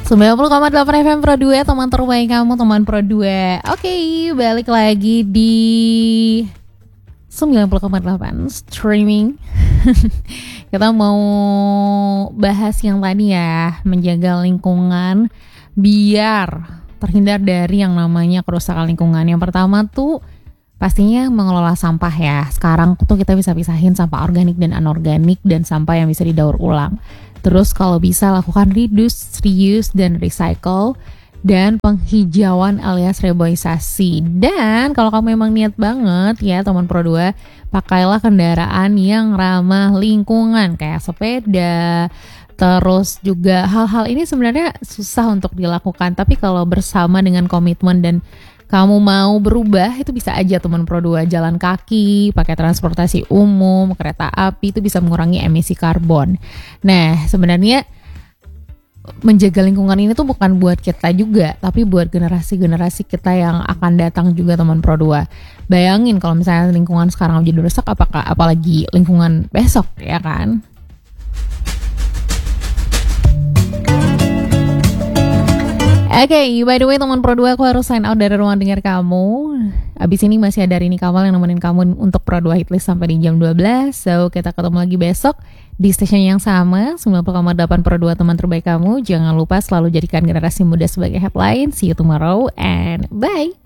90,8 FM Pro 2, teman terbaik kamu, teman Pro 2. Oke, balik lagi di 90,8 streaming. Kita mau bahas yang tadi ya, menjaga lingkungan biar terhindar dari yang namanya kerusakan lingkungan. Yang pertama tuh pastinya mengelola sampah ya. Sekarang tuh kita bisa pisahin sampah organik dan anorganik dan sampah yang bisa didaur ulang. Terus kalau bisa lakukan reduce, reuse, dan recycle, dan penghijauan alias reboisasi. Dan kalau kamu memang niat banget ya teman Pro 2, pakailah kendaraan yang ramah lingkungan kayak sepeda. Terus juga hal-hal ini sebenarnya susah untuk dilakukan, tapi kalau bersama dengan komitmen dan kamu mau berubah, itu bisa aja teman Pro 2. Jalan kaki, pakai transportasi umum, kereta api, itu bisa mengurangi emisi karbon. Nah, sebenarnya menjaga lingkungan ini tuh bukan buat kita juga, tapi buat generasi-generasi kita yang akan datang juga teman Pro 2. Bayangin kalau misalnya lingkungan sekarang jadi rusak, apalagi lingkungan besok, ya kan? Oke, by the way teman Pro 2, aku harus sign out dari ruang dengar kamu. Abis ini masih ada Rini Kawal yang nemenin kamu untuk Pro 2 Hitlist sampai di jam 12. So, kita ketemu lagi besok di stasiun yang sama, 90,8 Pro 2, teman terbaik kamu. Jangan lupa selalu jadikan generasi muda sebagai headline. See you tomorrow and bye!